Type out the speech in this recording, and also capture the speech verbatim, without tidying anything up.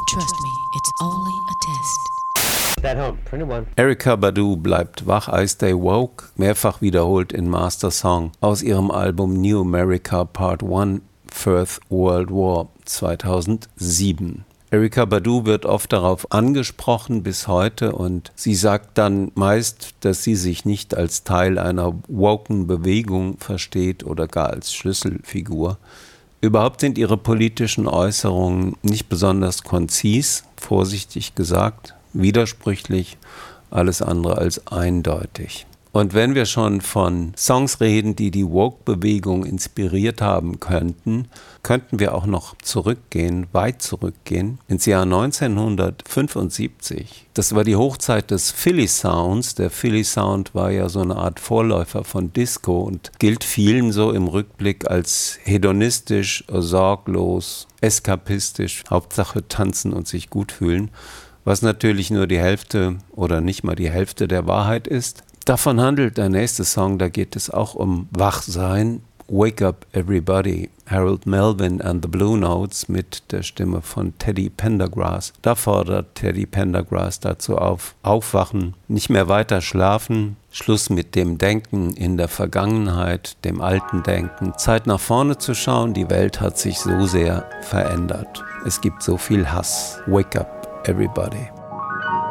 Trust me, it's only a test. That home, twenty-one. Erykah Badu bleibt wach, I Stay Woke, mehrfach wiederholt in Master Song aus ihrem Album New America Part eins, First World War zweitausendsieben. Erykah Badu wird oft darauf angesprochen bis heute und sie sagt dann meist, dass sie sich nicht als Teil einer woken Bewegung versteht oder gar als Schlüsselfigur. Überhaupt sind ihre politischen Äußerungen nicht besonders konzis, vorsichtig gesagt, widersprüchlich, alles andere als eindeutig. Und wenn wir schon von Songs reden, die die Woke-Bewegung inspiriert haben könnten, könnten wir auch noch zurückgehen, weit zurückgehen, ins Jahr neunzehnhundertfünfundsiebzig. Das war die Hochzeit des Philly Sounds. Der Philly Sound war ja so eine Art Vorläufer von Disco und gilt vielen so im Rückblick als hedonistisch, sorglos, eskapistisch, Hauptsache tanzen und sich gut fühlen, was natürlich nur die Hälfte oder nicht mal die Hälfte der Wahrheit ist. Davon handelt der nächste Song, da geht es auch um Wachsein. Wake Up Everybody, Harold Melvin and the Blue Notes mit der Stimme von Teddy Pendergrass. Da fordert Teddy Pendergrass dazu auf, aufwachen, nicht mehr weiter schlafen, Schluss mit dem Denken in der Vergangenheit, dem alten Denken, Zeit nach vorne zu schauen, die Welt hat sich so sehr verändert. Es gibt so viel Hass. Wake Up Everybody.